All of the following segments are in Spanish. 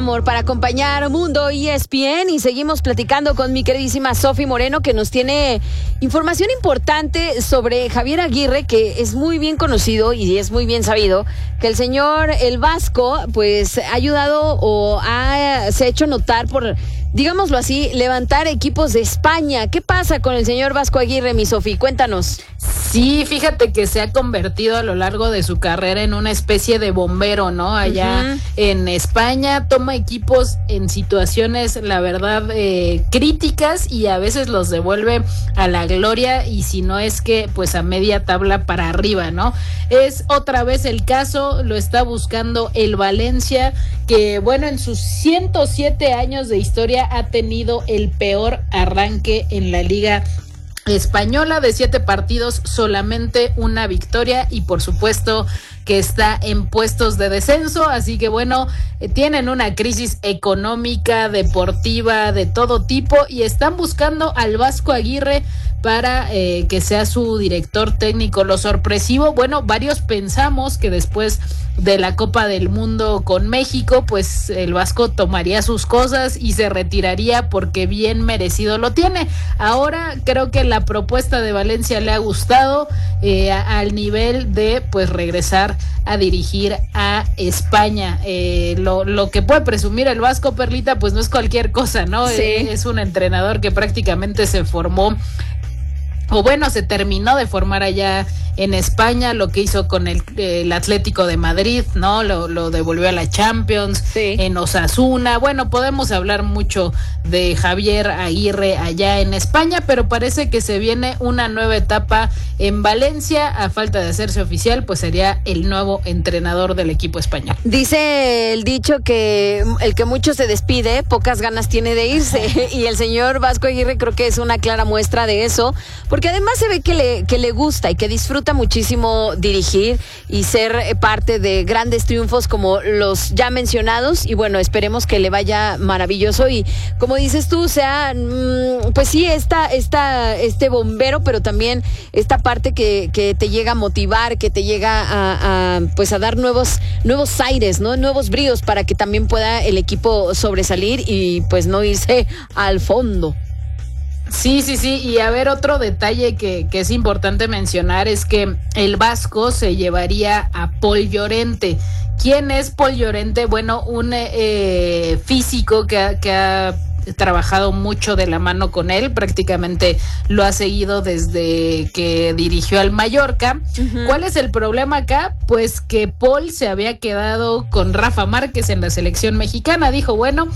amor, para acompañar Mundo ESPN, y seguimos platicando con mi queridísima Sofi Moreno, que nos tiene información importante sobre Javier Aguirre, que es muy bien conocido y es muy bien sabido que el señor El Vasco pues ha ayudado o se ha hecho notar por, digámoslo así, levantar equipos de España. ¿Qué pasa con el señor Vasco Aguirre, mi Sofi? Cuéntanos. Sí, fíjate que se ha convertido a lo largo de su carrera en una especie de bombero, ¿no? Allá en España toma equipos en situaciones, la verdad, críticas, y a veces los devuelve a la gloria, y si no es que pues a media tabla para arriba, ¿no? Es otra vez el caso, lo está buscando el Valencia, que bueno, en sus 107 años de historia ha tenido el peor arranque en la Liga Española. De 7 partidos, solamente una victoria, y por supuesto que está en puestos de descenso. Así que bueno, tienen una crisis económica, deportiva, de todo tipo, y están buscando al Vasco Aguirre para que sea su director técnico. Lo sorpresivo, bueno, varios pensamos que después de la Copa del Mundo con México, pues el Vasco tomaría sus cosas y se retiraría, porque bien merecido lo tiene. Ahora creo que la propuesta de Valencia le ha gustado, al nivel de pues regresar a dirigir a España. Lo que puede presumir el Vasco, Perlita, pues no es cualquier cosa, ¿no? Sí. Es un entrenador que prácticamente se formó, o bueno, se terminó de formar allá en España. Lo que hizo con el Atlético de Madrid, ¿no? Lo devolvió a la Champions, sí. En Osasuna. Bueno, podemos hablar mucho de Javier Aguirre allá en España, pero parece que se viene una nueva etapa en Valencia. A falta de hacerse oficial, pues sería el nuevo entrenador del equipo español. Dice el dicho que el que mucho se despide, pocas ganas tiene de irse, y el señor Vasco Aguirre creo que es una clara muestra de eso, porque además se ve que le gusta y que disfruta muchísimo dirigir y ser parte de grandes triunfos como los ya mencionados. Y bueno, esperemos que le vaya maravilloso, y como dices tú, sea pues sí, este bombero, pero también esta parte que te llega a motivar, que te llega a pues a dar nuevos aires, ¿no? Nuevos bríos, para que también pueda el equipo sobresalir y pues no irse al fondo. Sí, y a ver, otro detalle que es importante mencionar es que el Vasco se llevaría a Pol Llorente. ¿Quién es Pol Llorente? Bueno, un físico que ha trabajado mucho de la mano con él, prácticamente lo ha seguido desde que dirigió al Mallorca. ¿Cuál es el problema acá? Pues que Paul se había quedado con Rafa Márquez en la selección mexicana. Dijo, bueno,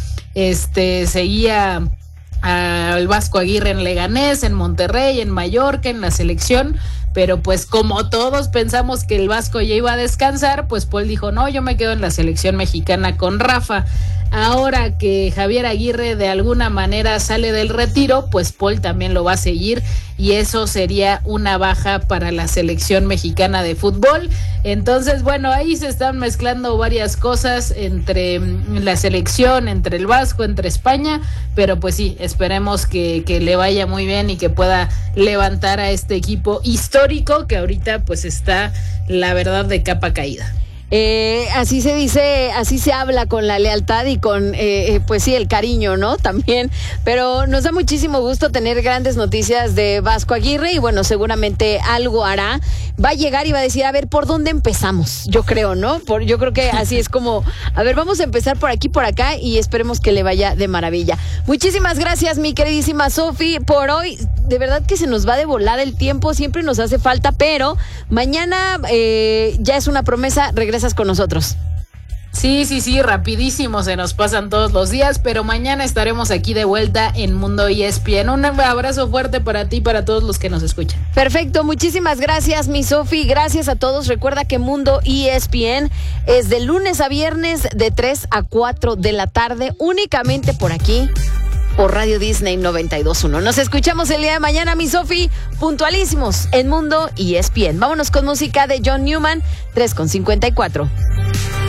seguía al Vasco Aguirre en Leganés, en Monterrey, en Mallorca, en la selección, pero pues como todos pensamos que el Vasco ya iba a descansar, pues Paul dijo, no, yo me quedo en la selección mexicana con Rafa. Ahora que Javier Aguirre de alguna manera sale del retiro, pues Paul también lo va a seguir, y eso sería una baja para la selección mexicana de fútbol. Entonces, bueno, ahí se están mezclando varias cosas entre la selección, entre el Vasco, entre España, pero pues sí, esperemos que le vaya muy bien y que pueda levantar a este equipo histórico que ahorita pues está, la verdad, de capa caída. Así se dice, así se habla, con la lealtad y con, pues sí, el cariño, ¿no? También, pero nos da muchísimo gusto tener grandes noticias de Vasco Aguirre, y bueno, seguramente algo hará, va a llegar y va a decir, a ver, ¿por dónde empezamos? Yo creo, ¿no? Yo creo que así es como, a ver, vamos a empezar por aquí, por acá, y esperemos que le vaya de maravilla. Muchísimas gracias, mi queridísima Sofi, por hoy. De verdad que se nos va de volar el tiempo, siempre nos hace falta, pero mañana ya es una promesa, regresas con nosotros. Sí, rapidísimo, se nos pasan todos los días, pero mañana estaremos aquí de vuelta en Mundo ESPN. Un abrazo fuerte para ti y para todos los que nos escuchan. Perfecto, muchísimas gracias, mi Sofi, gracias a todos. Recuerda que Mundo ESPN es de lunes a viernes de 3 a 4 de la tarde, únicamente por aquí, por Radio Disney 92.1. Nos escuchamos el día de mañana, mi Sofi, puntualísimos en Mundo ESPN. Vámonos con música de John Newman, 3:54.